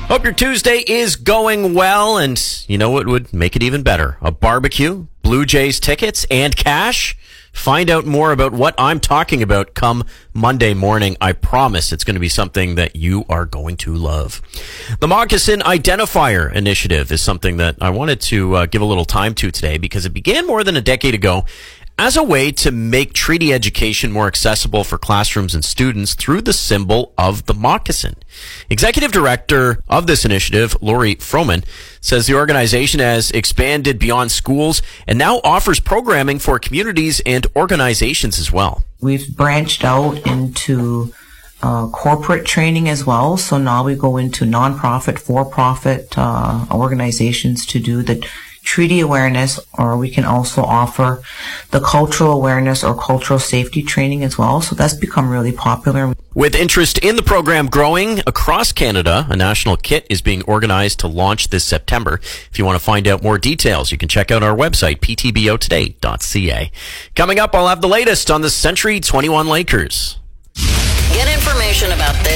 Hope your Tuesday is going well, and you know what would make it even better? A barbecue, Blue Jays tickets, and cash. Find out more about what I'm talking about come Monday morning. I promise it's going to be something that you are going to love. The Moccasin Identifier Initiative is something that I wanted to give a little time to today because it began more than a decade ago as a way to make treaty education more accessible for classrooms and students through the symbol of the moccasin. Executive Director of this initiative, Lori Froman, says the organization has expanded beyond schools and now offers programming for communities and organizations as well. We've branched out into corporate training as well. So now we go into nonprofit, for-profit organizations to do the treaty awareness, or we can also offer the cultural awareness or cultural safety training as well. So that's become really popular. With interest in the program growing across Canada, a national kit is being organized to launch this September. If you want to find out more details, you can check out our website, ptbotoday.ca. Coming up, I'll have the latest on the Century 21 Lakers. Get information about this